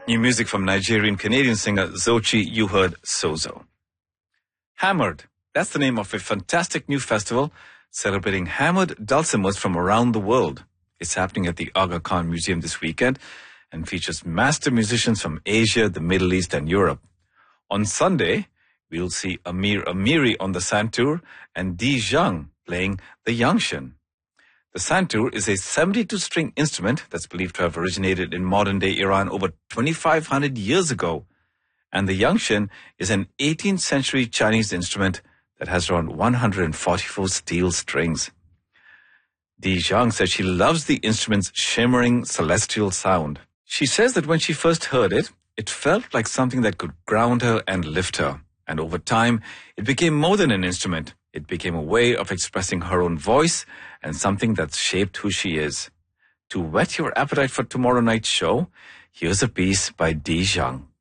New music from Nigerian-Canadian singer Zochi. You heard Sozo. Hammered. That's the name of a fantastic new festival celebrating hammered dulcimers from around the world. It's happening at the Aga Khan Museum this weekend and features master musicians from Asia, the Middle East and Europe. On Sunday, we'll see Amir Amiri on the santur and Di Zhang playing the yangshan. The santur is a 72-string instrument that's believed to have originated in modern-day Iran over 2,500 years ago. And the yangshan is an 18th century Chinese instrument that has around 144 steel strings. Di Zhang says she loves the instrument's shimmering celestial sound. She says that when she first heard it, it felt like something that could ground her and lift her. And over time, it became more than an instrument. It became a way of expressing her own voice and something that's shaped who she is. To whet your appetite for tomorrow night's show, here's a piece by Di Zhang.